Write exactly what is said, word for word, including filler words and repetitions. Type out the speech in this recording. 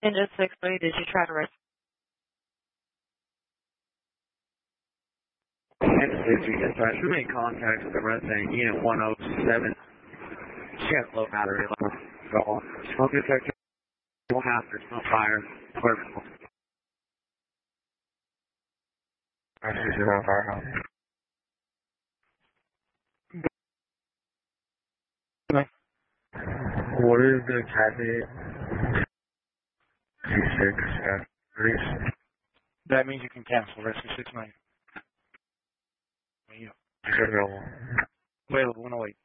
And just to explain, did you try to rest? You made contact with the resident unit one oh seven. She has low battery level. So, smoke detector, no hazards, no fire, clear. I see zero fire. What is the Cathay G six at Greece? That means you can cancel. Rescue six nine. Yeah. Available. Available, one oh eight.